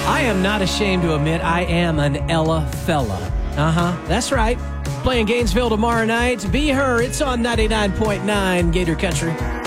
I am not ashamed to admit I am an Ella fella. That's right. Playing Gainesville tomorrow night. Be Her. It's on 99.9 Gator Country.